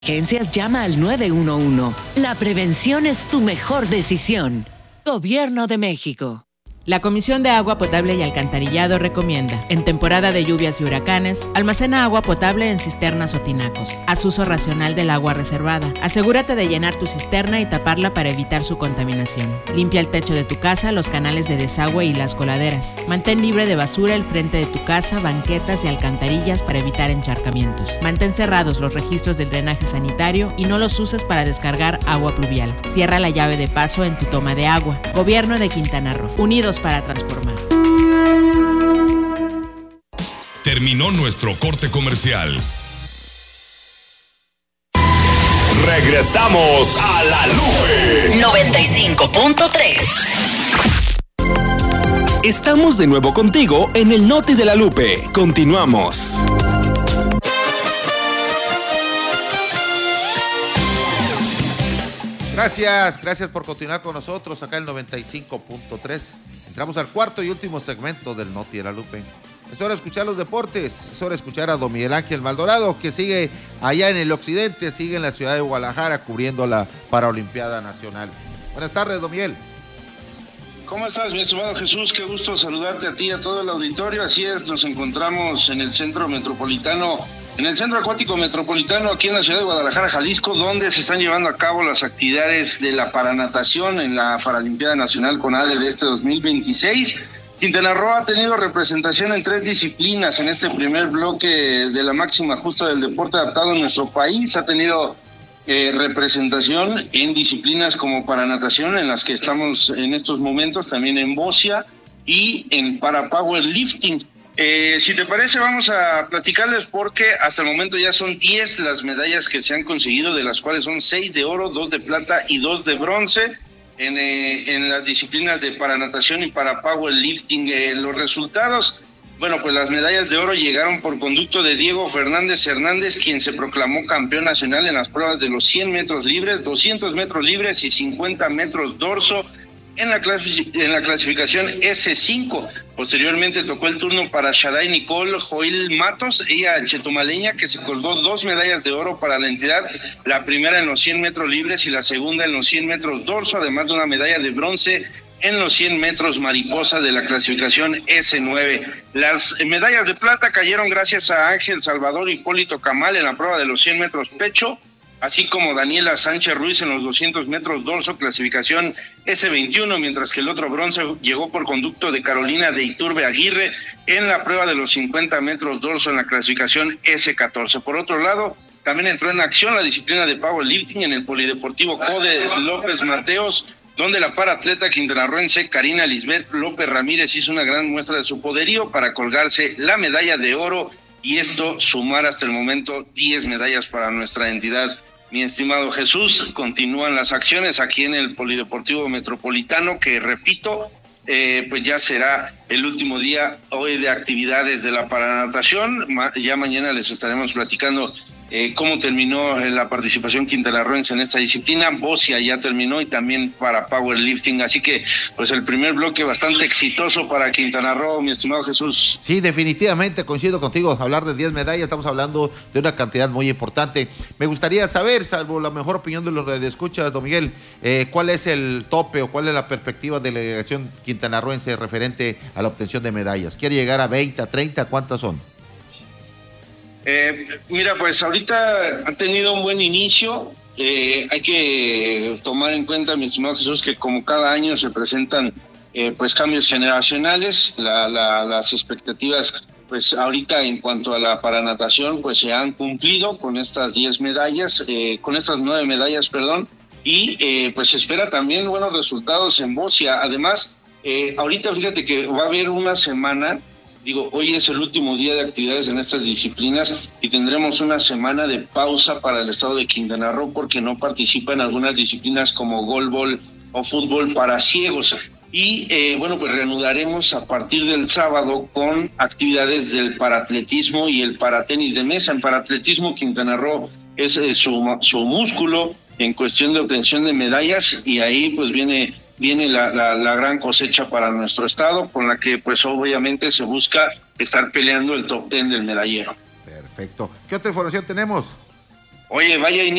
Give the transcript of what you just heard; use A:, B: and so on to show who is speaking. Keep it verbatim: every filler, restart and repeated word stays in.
A: Emergencias, llama al nueve uno uno. La prevención es tu mejor decisión. Gobierno de México.
B: La Comisión de Agua Potable y Alcantarillado recomienda, en temporada de lluvias y huracanes, almacena agua potable en cisternas o tinacos. Haz uso racional del agua reservada. Asegúrate de llenar tu cisterna y taparla para evitar su contaminación. Limpia el techo de tu casa, los canales de desagüe y las coladeras. Mantén libre de basura el frente de tu casa, banquetas y alcantarillas para evitar encharcamientos. Mantén cerrados los registros del drenaje sanitario y no los uses para descargar agua pluvial. Cierra la llave de paso en tu toma de agua. Gobierno de Quintana Roo. Unidos para transformar.
C: Terminó nuestro corte comercial. Regresamos a La Lupe
A: noventa y cinco punto tres.
D: Estamos de nuevo contigo en el Noti de La Lupe. Continuamos.
E: Gracias, gracias por continuar con nosotros acá en el noventa y cinco punto tres. Entramos al cuarto y último segmento del Noti de La Lupe. Es hora de escuchar los deportes, es hora de escuchar a don Miguel Ángel Maldonado, que sigue allá en el occidente, sigue en la ciudad de Guadalajara cubriendo la Paralimpiada Nacional. Buenas tardes, don Miguel.
F: ¿Cómo estás, mi estimado Jesús? Qué gusto saludarte a ti y a todo el auditorio. Así es, nos encontramos en el Centro Metropolitano, en el Centro Acuático Metropolitano, aquí en la ciudad de Guadalajara, Jalisco, donde se están llevando a cabo las actividades de la paranatación en la Paralimpiada Nacional CONADE de este dos mil veintiséis. Quintana Roo ha tenido representación en tres disciplinas en este primer bloque de la máxima justa del deporte adaptado en nuestro país. Ha tenido eh, representación en disciplinas como paranatación, en las que estamos en estos momentos, también en bocia y en para powerlifting. Eh, si te parece, vamos a platicarles porque hasta el momento ya son diez las medallas que se han conseguido, de las cuales son seis de oro, dos de plata y dos de bronce en, eh, en las disciplinas de paranatación y para powerlifting. Eh, los resultados, bueno, pues las medallas de oro llegaron por conducto de Diego Fernández Hernández, quien se proclamó campeón nacional en las pruebas de los cien metros libres, doscientos metros libres y cincuenta metros dorso, en la, clasi- en la clasificación ese cinco. Posteriormente tocó el turno para Shaday Nicole Joil Matos, ella chetumaleña, que se colgó dos medallas de oro para la entidad, la primera en los cien metros libres y la segunda en los cien metros dorso, además de una medalla de bronce en los cien metros mariposa de la clasificación ese nueve. Las medallas de plata cayeron gracias a Ángel Salvador Hipólito Camal en la prueba de los cien metros pecho, así como Daniela Sánchez Ruiz en los doscientos metros dorso, clasificación ese veintiuno, mientras que el otro bronce llegó por conducto de Carolina de Iturbe Aguirre en la prueba de los cincuenta metros dorso en la clasificación ese catorce. Por otro lado, también entró en acción la disciplina de powerlifting en el Polideportivo Code López Mateos, donde la paratleta quintanarroense Karina Lisbeth López Ramírez hizo una gran muestra de su poderío para colgarse la medalla de oro y esto sumar hasta el momento diez medallas para nuestra entidad. Mi estimado Jesús, continúan las acciones aquí en el Polideportivo Metropolitano, que repito, eh, pues ya será el último día hoy de actividades de la paranatación. Ma- ya mañana les estaremos platicando eh, cómo terminó la participación quintanarroense en esta disciplina. Bocia ya terminó y también para powerlifting, así que pues el primer bloque bastante exitoso para Quintana Roo, mi estimado Jesús.
E: Sí, definitivamente coincido contigo. Hablar de diez medallas, estamos hablando de una cantidad muy importante. Me gustaría saber, salvo la mejor opinión de los radioescuchas, don Miguel, eh, ¿cuál es el tope o cuál es la perspectiva de la delegación quintanarroense referente a la obtención de medallas? ¿Quiere llegar a veinte, a treinta? ¿Cuántas son?
F: Eh, mira, pues ahorita ha tenido un buen inicio. Eh, hay que tomar en cuenta, mi estimado Jesús, que como cada año se presentan eh, pues cambios generacionales. La, la, las expectativas, pues ahorita en cuanto a la paranatación, pues se han cumplido con estas diez medallas, eh, con estas nueve medallas, perdón, y eh, pues se espera también buenos resultados en bocia. Además, eh, ahorita fíjate que va a haber una semana. Digo, hoy es el último día de actividades en estas disciplinas y tendremos una semana de pausa para el estado de Quintana Roo porque no participa en algunas disciplinas como golbol o fútbol para ciegos. Y eh, bueno, pues reanudaremos a partir del sábado con actividades del paratletismo y el paratenis de mesa. En paratletismo, Quintana Roo es eh, su, su músculo en cuestión de obtención de medallas y ahí pues viene... viene la, la, la gran cosecha para nuestro estado, con la que pues obviamente se busca estar peleando el top ten del medallero.
E: Perfecto. ¿Qué otra información tenemos?
F: Oye, vaya inicio